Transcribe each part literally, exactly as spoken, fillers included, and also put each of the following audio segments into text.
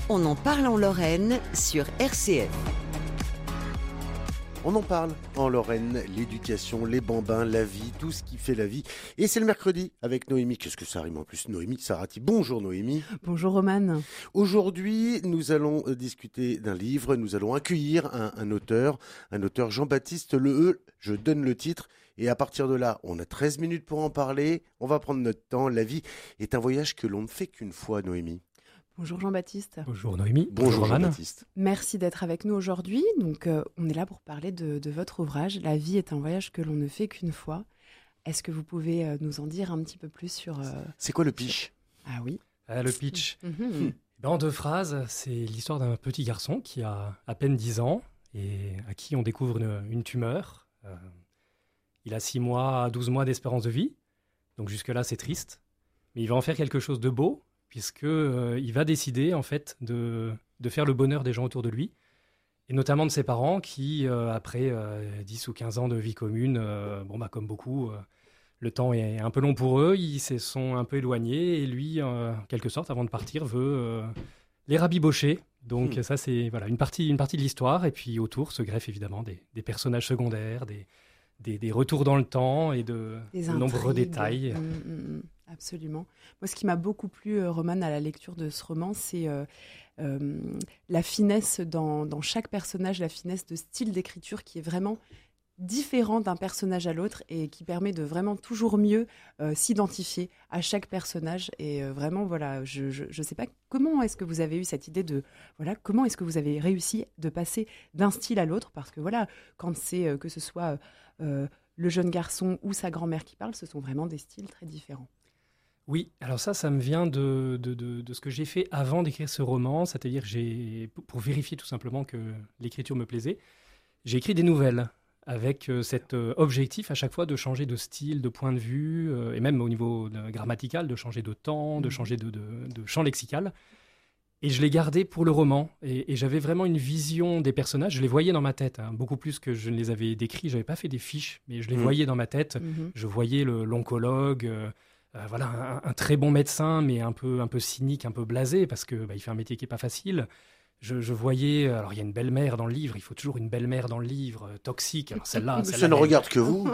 On en parle en Lorraine sur R C F. On en parle en Lorraine, l'éducation, les bambins, la vie, tout ce qui fait la vie. Et c'est le mercredi avec Noémie. Qu'est-ce que ça rime en plus, Noémie Sarati. Bonjour Noémie. Bonjour Romane. Aujourd'hui, nous allons discuter d'un livre. Nous allons accueillir un, un auteur, un auteur Jean-Baptiste Leheux. Je donne le titre. Et à partir de là, on a treize minutes pour en parler. On va prendre notre temps. La vie est un voyage que l'on ne fait qu'une fois, Noémie. Bonjour Jean-Baptiste. Bonjour Noémie. Bonjour Jean-Baptiste. Merci d'être avec nous aujourd'hui. Donc, euh, on est là pour parler de, de votre ouvrage. La vie est un voyage que l'on ne fait qu'une fois. Est-ce que vous pouvez euh, nous en dire un petit peu plus sur... Euh... C'est quoi le pitch ? Ah oui. Ah, le pitch. Mm-hmm. Ben, en deux phrases, c'est l'histoire d'un petit garçon qui a à peine dix ans et à qui on découvre une, une tumeur. Euh, il a six mois à douze mois d'espérance de vie. Donc jusque-là, c'est triste. Mais il va en faire quelque chose de beau, puisqu'il euh, va décider en fait de, de faire le bonheur des gens autour de lui, et notamment de ses parents qui, euh, après euh, dix ou quinze ans de vie commune, euh, bon, bah, comme beaucoup, euh, le temps est un peu long pour eux, ils se sont un peu éloignés, et lui, euh, en quelque sorte, avant de partir, veut euh, les rabibocher. Donc mmh. ça, c'est voilà, une, partie, une partie de l'histoire, et puis autour se greffent évidemment des, des personnages secondaires, des, des, des retours dans le temps, et de, de nombreux détails. Mmh, mmh. Absolument. Moi, ce qui m'a beaucoup plu, euh, Romane, à la lecture de ce roman, c'est euh, euh, la finesse dans, dans chaque personnage, la finesse de style d'écriture qui est vraiment différent d'un personnage à l'autre et qui permet de vraiment toujours mieux euh, s'identifier à chaque personnage. Et euh, vraiment, voilà, je ne sais pas comment est-ce que vous avez eu cette idée de... Voilà, comment est-ce que vous avez réussi de passer d'un style à l'autre ? Parce que voilà, quand c'est euh, que ce soit euh, le jeune garçon ou sa grand-mère qui parle, ce sont vraiment des styles très différents. Oui, alors ça, ça me vient de, de, de, de ce que j'ai fait avant d'écrire ce roman, c'est-à-dire j'ai, pour vérifier tout simplement que l'écriture me plaisait, j'ai écrit des nouvelles avec euh, cet euh, objectif à chaque fois de changer de style, de point de vue, euh, et même au niveau de, grammatical, de changer de temps, de changer de, de, de champ lexical. Et je l'ai gardé pour le roman, et, et j'avais vraiment une vision des personnages, je les voyais dans ma tête, hein, beaucoup plus que je ne les avais décrits, je n'avais pas fait des fiches, mais je les mmh. voyais dans ma tête, mmh. je voyais le, l'oncologue... Euh, Euh, voilà, un, un très bon médecin, mais un peu, un peu cynique, un peu blasé, parce qu'il bah, fait un métier qui n'est pas facile. Je, je voyais, alors il y a une belle-mère dans le livre, il faut toujours une belle-mère dans le livre, euh, toxique. Alors celle-là, celle-là ça ne elle... regarde que vous.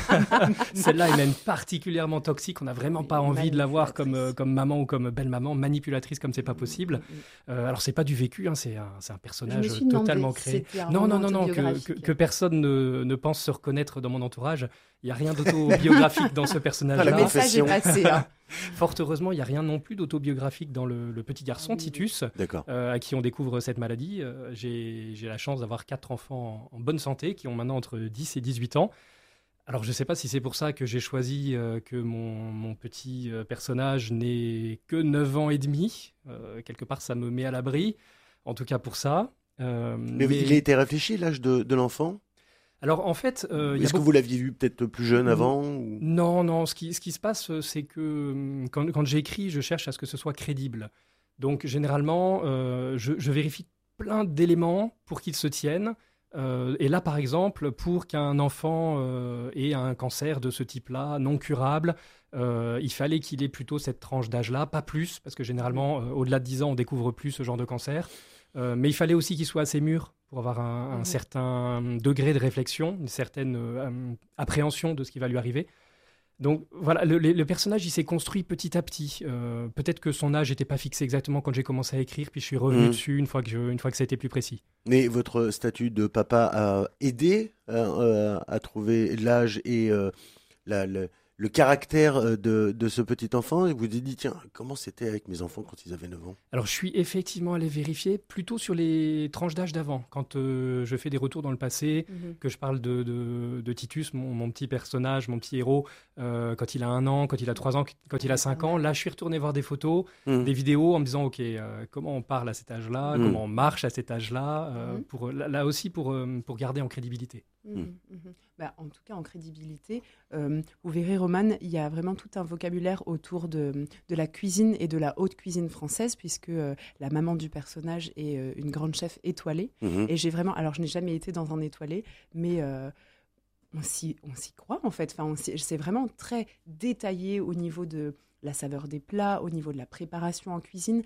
Celle-là est même particulièrement toxique, on n'a vraiment pas envie de la voir comme, euh, comme maman ou comme belle-maman, manipulatrice comme c'est pas possible. Euh, alors c'est pas du vécu, hein, c'est, un, c'est un personnage totalement créé. Non, non, non, non, que, que, que personne ne, ne pense se reconnaître dans mon entourage. Il n'y a rien d'autobiographique dans ce personnage-là. Le message est passé, hein. Fort heureusement, il n'y a rien non plus d'autobiographique dans le, le petit garçon, Titus, euh, à qui on découvre cette maladie. Euh, j'ai, j'ai la chance d'avoir quatre enfants en, en bonne santé, qui ont maintenant entre dix et dix-huit ans. Alors, je ne sais pas si c'est pour ça que j'ai choisi euh, que mon, mon petit euh, personnage n'ait que neuf ans et demi. Euh, quelque part, ça me met à l'abri, en tout cas pour ça. Euh, mais, mais il a été réfléchi, l'âge de, de l'enfant ? Alors, en fait... Euh, Est-ce que beaucoup... vous l'aviez vu peut-être plus jeune avant ou... Non, non. Ce qui, ce qui se passe, c'est que quand, quand j'écris, je cherche à ce que ce soit crédible. Donc, généralement, euh, je, je vérifie plein d'éléments pour qu'ils se tiennent. Euh, et là, par exemple, pour qu'un enfant euh, ait un cancer de ce type-là, non curable, euh, il fallait qu'il ait plutôt cette tranche d'âge-là, pas plus, parce que généralement, euh, au-delà de dix ans, on découvre plus ce genre de cancer. Euh, mais il fallait aussi qu'il soit assez mûr pour avoir un, un mmh. certain degré de réflexion, une certaine euh, appréhension de ce qui va lui arriver. Donc voilà, le, le, le personnage, il s'est construit petit à petit. Euh, peut-être que son âge n'était pas fixé exactement quand j'ai commencé à écrire, puis je suis revenu mmh. dessus une fois, que je, une fois que ça a été plus précis. Mais votre statut de papa a aidé euh, à trouver l'âge et euh, la... la... le caractère de, de ce petit enfant, et vous vous êtes dit, tiens, comment c'était avec mes enfants quand ils avaient neuf ans ? Alors, je suis effectivement allé vérifier plutôt sur les tranches d'âge d'avant. Quand euh, je fais des retours dans le passé, mmh. que je parle de, de, de Titus, mon, mon petit personnage, mon petit héros, euh, quand il a un an, quand il a trois ans, quand il a cinq ans, là, je suis retourné voir des photos, mmh. des vidéos, en me disant, OK, euh, comment on parle à cet âge-là, mmh. comment on marche à cet âge-là, euh, mmh. pour, là, là aussi pour, euh, pour garder en crédibilité. Mmh. Mmh. Bah, en tout cas, en crédibilité, euh, vous verrez, Romane, il y a vraiment tout un vocabulaire autour de, de la cuisine et de la haute cuisine française, puisque euh, la maman du personnage est euh, une grande chef étoilée. Mmh. Et j'ai vraiment, alors je n'ai jamais été dans un étoilé, mais euh, on, s'y, on s'y croit en fait. Enfin, on s'y, c'est vraiment très détaillé au niveau de la saveur des plats, au niveau de la préparation en cuisine.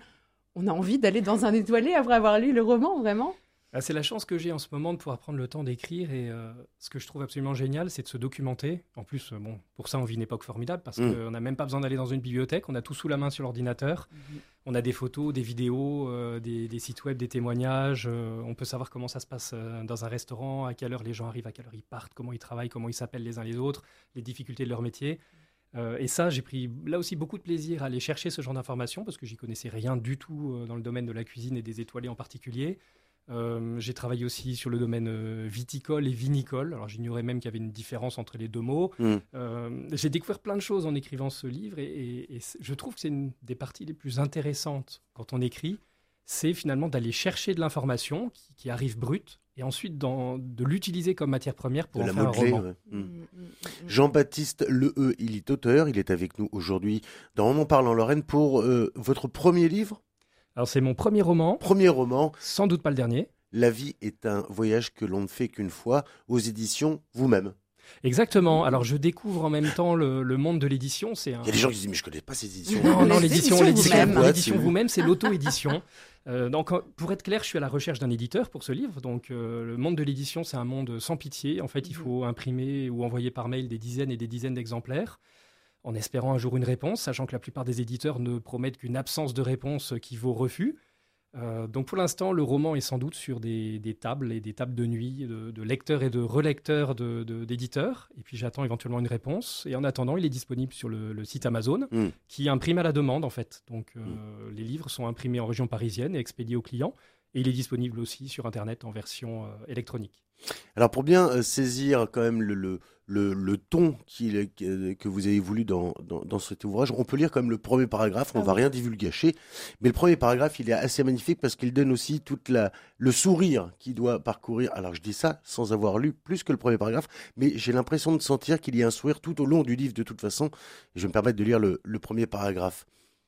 on a envie d'aller dans un étoilé après avoir lu le roman, vraiment. Ah, c'est la chance que j'ai en ce moment de pouvoir prendre le temps d'écrire et euh, ce que je trouve absolument génial, c'est de se documenter. En plus, euh, bon, pour ça, on vit une époque formidable parce Mmh. qu'on n'a même pas besoin d'aller dans une bibliothèque, on a tout sous la main sur l'ordinateur. Mmh. On a des photos, des vidéos, euh, des, des sites web, des témoignages. euh, on peut savoir comment ça se passe euh, dans un restaurant, à quelle heure les gens arrivent, à quelle heure ils partent, comment ils travaillent, comment ils s'appellent les uns les autres, les difficultés de leur métier. Euh, et ça, j'ai pris là aussi beaucoup de plaisir à aller chercher ce genre d'informations parce que j'y connaissais rien du tout euh, dans le domaine de la cuisine et des étoilés en particulier. Euh, j'ai travaillé aussi sur le domaine euh, viticole et vinicole. Alors j'ignorais même qu'il y avait une différence entre les deux mots. Mmh. Euh, j'ai découvert plein de choses en écrivant ce livre et, et- et je trouve que c'est une des parties les plus intéressantes quand on écrit. C'est finalement d'aller chercher de l'information qui, qui arrive brute et ensuite d'en- de l'utiliser comme matière première pour De en la faire un modeler. roman. Ouais. Mmh. Mmh, mmh, mmh. Jean-Baptiste Leheux, il est auteur, il est avec nous aujourd'hui dans On en parle en Lorraine pour euh, votre premier livre, Alors c'est mon premier roman, premier roman. sans doute pas le dernier. La vie est un voyage que l'on ne fait qu'une fois, aux éditions vous-même. Exactement. Alors je découvre en même temps le, le monde de l'édition. C'est un... Il y a des gens qui disent mais je connais pas ces éditions. Non, non, Les l'édition, éditions l'édition, vous-même. Boîte, l'édition c'est- vous-même, c'est l'auto-édition. Euh, donc, euh, pour être clair, je suis à la recherche d'un éditeur pour ce livre. Donc, euh, le monde de l'édition, c'est un monde sans pitié. En fait, il faut imprimer ou envoyer par mail des dizaines et des dizaines d'exemplaires, en espérant un jour une réponse, sachant que la plupart des éditeurs ne promettent qu'une absence de réponse qui vaut refus. Euh, donc, pour l'instant, le roman est sans doute sur des, des tables et des tables de nuit de, de lecteurs et de relecteurs de- de- d'éditeurs. Et puis, j'attends éventuellement une réponse. Et en attendant, il est disponible sur le, le site Amazon, Mm. qui imprime à la demande, en fait. Donc, euh, les livres sont imprimés en région parisienne et expédiés aux clients. Et il est disponible aussi sur Internet en version euh, électronique. Alors pour bien euh, saisir quand même le, le, le, le ton qu'il- que, que vous avez voulu dans, dans, dans cet ouvrage, on peut lire quand même le premier paragraphe, on Ah va oui. rien divulgacher, mais le premier paragraphe il est assez magnifique parce qu'il donne aussi toute la, le sourire qui doit parcourir, alors je dis ça sans avoir lu plus que le premier paragraphe, mais j'ai l'impression de sentir qu'il y a un sourire tout au long du livre de toute façon, et je vais me permettre de lire le, le premier paragraphe.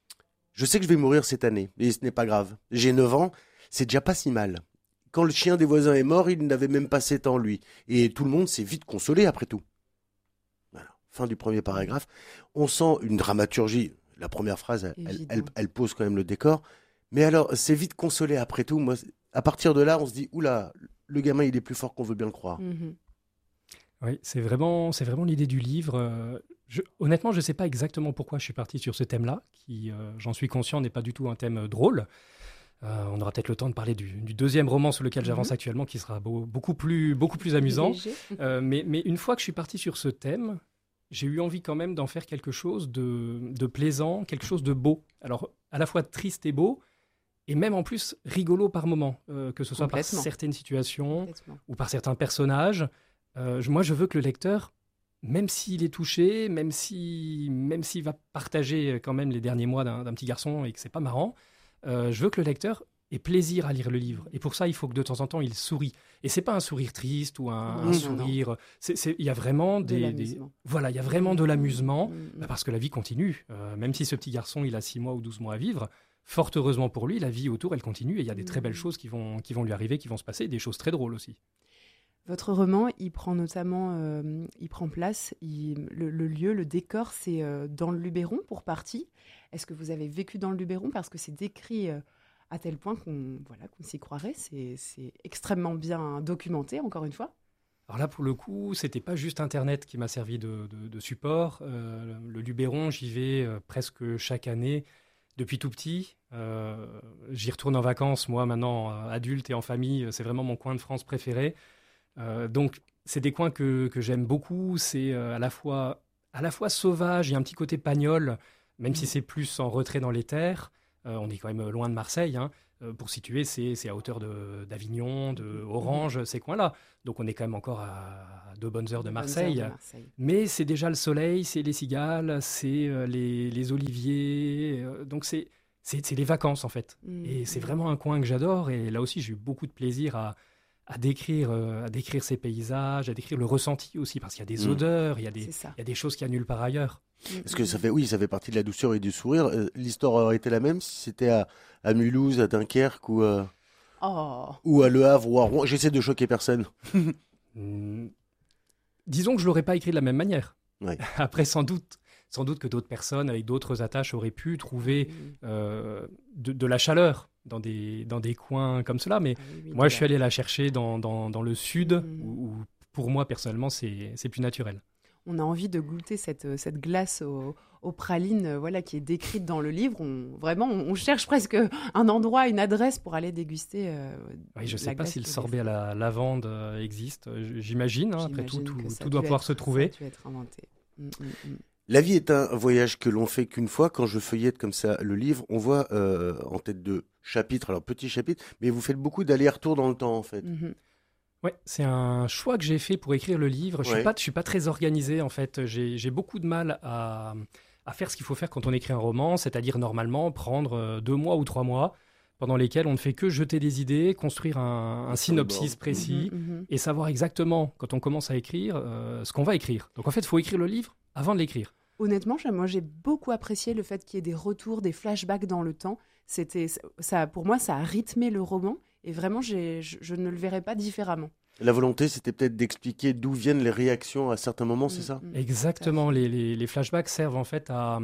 Je sais que je vais mourir cette année, et ce n'est pas grave, j'ai neuf ans, c'est déjà pas si mal. Quand le chien des voisins est mort, il n'avait même pas sept ans, lui. Et tout le monde s'est vite consolé après tout. Voilà. Fin du premier paragraphe. On sent une dramaturgie. La première phrase, elle, elle, elle, elle pose quand même le décor. Mais alors, c'est vite consolé après tout. Moi, à partir de là, on se dit, oula, le gamin, il est plus fort qu'on veut bien le croire. Mmh. Oui, c'est vraiment, c'est vraiment l'idée du livre. Euh, je- honnêtement, je ne sais pas exactement pourquoi je suis parti sur ce thème-là, qui, euh, j'en suis conscient, n'est pas du tout un thème euh, drôle. Euh, on aura peut-être le temps de parler du, du deuxième roman sur lequel j'avance Mhm. actuellement, qui sera beau- beaucoup, plus, beaucoup plus amusant. Léger. Euh, mais, mais une fois que je suis parti sur ce thème, j'ai eu envie quand même d'en faire quelque chose de, de plaisant, quelque chose de beau. Alors, à la fois triste et beau, et même en plus rigolo par moment, euh, que ce soit par Complètement. certaines situations Complètement. ou par certains personnages. Euh, je- moi, je veux que le lecteur, même s'il est touché, même si, même s'il va partager quand même les derniers mois d'un d'un petit garçon et que c'est pas marrant, euh, je veux que le lecteur ait plaisir à lire le livre. Et pour ça, il faut que de temps en temps, il sourit. Et c'est pas un sourire triste ou un, Non, un non, sourire. c'est- c'est- Il y a vraiment De des, des- l'amusement. voilà, il y a vraiment de l'amusement. Mmh, Bah, mmh. parce que la vie continue. Euh, même si ce petit garçon, il a six mois ou douze mois à vivre, fort heureusement pour lui, la vie autour, elle continue. Et il y a des très belles Mhm. choses qui vont, qui vont lui arriver, qui vont se passer, et des choses très drôles aussi. Votre roman, il prend notamment, euh, il prend place, il- le, le lieu, le décor, c'est euh, dans le Luberon pour partie. Est-ce que vous avez vécu dans le Luberon? Parce que c'est décrit euh, à tel point qu'on voilà, qu'on s'y croirait. C'est c'est extrêmement bien documenté, encore une fois. Alors là, pour le coup, c'était pas juste Internet qui m'a servi de, de- de support. Euh, le Luberon, j'y vais euh, presque chaque année depuis tout petit. Euh, j'y retourne en vacances, moi, maintenant, euh, adulte et en famille. C'est vraiment mon coin de France préféré. Euh, donc, c'est des coins que, que j'aime beaucoup. C'est euh, à la fois, à la fois sauvage, il y a un petit côté pagnol, même si c'est plus en retrait dans les terres. Euh, on est quand même loin de Marseille, hein. Euh, pour situer, c'est c'est à hauteur de- d'Avignon, de Orange, ces coins-là. Donc on est quand même encore à, à deux bonnes heures de Bonnes heures Marseille. de Marseille. Mais c'est déjà le soleil, c'est les cigales, c'est euh, les, les oliviers. euh, donc c'est c'est c'est les vacances en fait. Mmh, Et c'est mmh. vraiment un coin que j'adore. Et là aussi, j'ai eu beaucoup de plaisir à, à, décrire, euh, à décrire ces paysages, à décrire le ressenti aussi, parce qu'il y a des Mmh. odeurs, il y a des, C'est ça. il y a des choses qu'il y a nulle part ailleurs. Est-ce que ça fait, oui, ça fait partie de la douceur et du sourire. Euh, L'histoire aurait été la même si c'était à, à Mulhouse, à Dunkerque ou, euh, Oh, ou à Le Havre ou à Rouen. J'essaie de choquer personne. Hmm. Disons que je l'aurais pas écrit de la même manière. Ouais. Après, sans doute, sans doute que d'autres personnes avec d'autres attaches auraient pu trouver euh, de, de la chaleur dans des, dans des coins comme cela. Mais oui, oui, moi, je suis allé la chercher dans, dans, dans le sud, mmh. où, où pour moi, personnellement, c'est, c'est plus naturel. On a envie de goûter cette, cette glace au, aux pralines voilà, qui est décrite dans le livre. On, vraiment, on cherche presque un endroit, une adresse pour aller déguster euh, oui, je ne sais pas si le sorbet à la lavande euh, existe. J'imagine, hein, après tout, tout, tout doit pouvoir être, se trouver. Ça a dû être inventé. Mm, mm, mm. La vie est un voyage que l'on fait qu'une fois. Quand je feuillette comme ça le livre, on voit euh, en tête de chapitre, alors petit chapitre, mais vous faites beaucoup d'allers-retours dans le temps en fait. Mm-hmm. Ouais, c'est un choix que j'ai fait pour écrire le livre. Je ouais. suis pas, je suis pas très organisé en fait. J'ai, j'ai beaucoup de mal à, à faire ce qu'il faut faire quand on écrit un roman, c'est-à-dire normalement prendre deux mois ou trois mois pendant lesquels on ne fait que jeter des idées, construire un, un synopsis précis mmh, mmh. et savoir exactement quand on commence à écrire euh, ce qu'on va écrire. Donc en fait, il faut écrire le livre avant de l'écrire. Honnêtement, moi j'ai beaucoup apprécié le fait qu'il y ait des retours, des flashbacks dans le temps. C'était, ça, pour moi, ça a rythmé le roman. Et vraiment, j'ai, je, je ne le verrais pas différemment. La volonté, c'était peut-être d'expliquer d'où viennent les réactions à certains moments, c'est ça ? Exactement. Les, les, les flashbacks servent en fait à,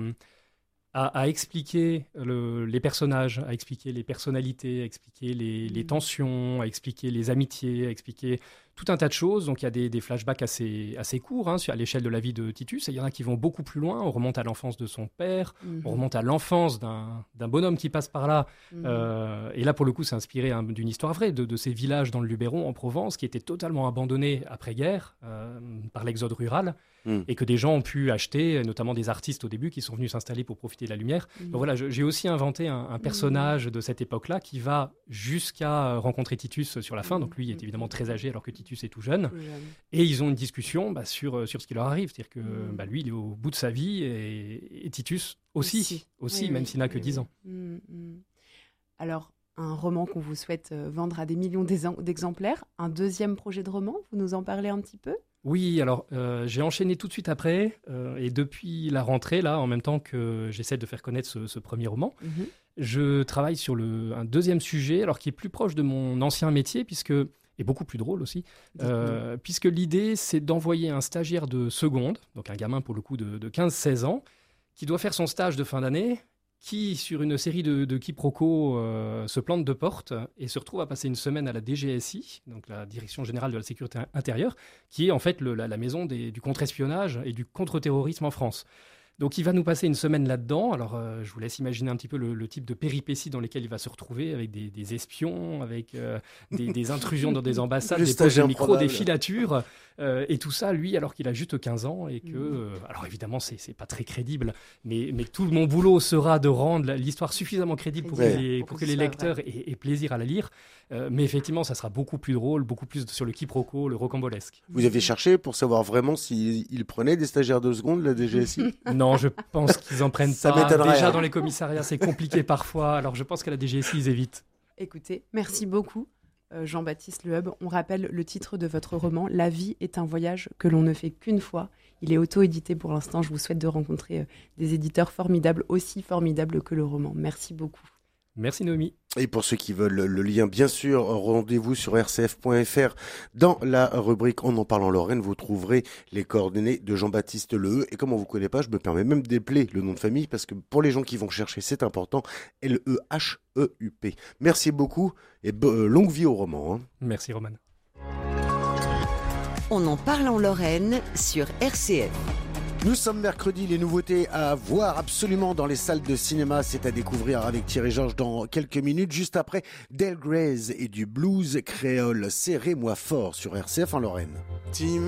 à, à expliquer le, les personnages, à expliquer les personnalités, à expliquer les, les tensions, à expliquer les amitiés, à expliquer tout un tas de choses. Donc il y a des, des flashbacks assez, assez courts hein, à l'échelle de la vie de Titus. Et il y en a qui vont beaucoup plus loin. On remonte à l'enfance de son père, mm-hmm. on remonte à l'enfance d'un, d'un bonhomme qui passe par là. Mm-hmm. Euh, et là, pour le coup, c'est inspiré hein, d'une histoire vraie de, de ces villages dans le Luberon, en Provence, qui étaient totalement abandonnés après-guerre euh, par l'exode rural. Mm. Et que des gens ont pu acheter, notamment des artistes au début qui sont venus s'installer pour profiter de la lumière. Mm. Donc voilà, je, j'ai aussi inventé un, un personnage mm. de cette époque-là qui va jusqu'à rencontrer Titus sur la fin. Mm. Donc lui il est évidemment très âgé alors que Titus est tout jeune. Mm. Et ils ont une discussion bah, sur, sur ce qui leur arrive. C'est-à-dire que mm. bah, lui, il est au bout de sa vie et, et Titus aussi, aussi, aussi oui, même oui, s'il n'a oui, que dix oui. ans. Mm. Alors, un roman qu'on vous souhaite vendre à des millions d'exemplaires. Un deuxième projet de roman, vous nous en parlez un petit peu ? Oui, alors euh, j'ai enchaîné tout de suite après, euh, et depuis la rentrée, là, en même temps que j'essaie de faire connaître ce, ce premier roman, mmh. je travaille sur le, un deuxième sujet, alors qui est plus proche de mon ancien métier, puisque, et beaucoup plus drôle aussi, euh, puisque l'idée, c'est d'envoyer un stagiaire de seconde, donc un gamin pour le coup de, de quinze seize ans, qui doit faire son stage de fin d'année, qui, sur une série de, de quiproquos, euh, se plante de porte et se retrouve à passer une semaine à la D G S I, donc la Direction Générale de la Sécurité Intérieure, qui est en fait le, la, la maison des, du contre-espionnage et du contre-terrorisme en France. Donc il va nous passer une semaine là-dedans. Alors euh, je vous laisse imaginer un petit peu le, le type de péripéties dans lesquelles il va se retrouver, avec des, des espions, avec euh, des, des intrusions dans des ambassades, des poches de micro, des filatures, euh, et tout ça, lui, alors qu'il a juste quinze ans, et que, euh, alors évidemment, c'est, c'est pas très crédible, mais, mais tout mon boulot sera de rendre l'histoire suffisamment crédible pour ouais. que les, pour que les lecteurs aient, aient plaisir à la lire. Euh, mais effectivement, ça sera beaucoup plus drôle, beaucoup plus sur le quiproquo, le rocambolesque. Vous avez cherché pour savoir vraiment s'ils si prenaient des stagiaires de seconde, la D G S I ? Non, je pense qu'ils en prennent ça pas. Déjà, dans les commissariats, c'est compliqué parfois. Alors, je pense qu'à la D G S I, ils évitent. Écoutez, merci beaucoup, euh, Jean-Baptiste Lehub. On rappelle le titre de votre roman, « La vie est un voyage que l'on ne fait qu'une fois ». Il est auto-édité pour l'instant. Je vous souhaite de rencontrer euh, des éditeurs formidables, aussi formidables que le roman. Merci beaucoup. Merci Noémie. Et pour ceux qui veulent le lien, bien sûr, rendez-vous sur r c f point f r. Dans la rubrique On en parle en Lorraine, vous trouverez les coordonnées de Jean-Baptiste Lehub. Et comme on ne vous connaît pas, je me permets même d'épeler le nom de famille parce que pour les gens qui vont chercher, c'est important. L E H E U P. Merci beaucoup et b- longue vie au roman. Hein. Merci Roman. On en parle en Lorraine sur R C F. Nous sommes mercredi, les nouveautés à voir absolument dans les salles de cinéma, c'est à découvrir avec Thierry Georges dans quelques minutes, juste après Del Grey's et du blues créole. Serrez-moi fort sur R C F en Lorraine. Team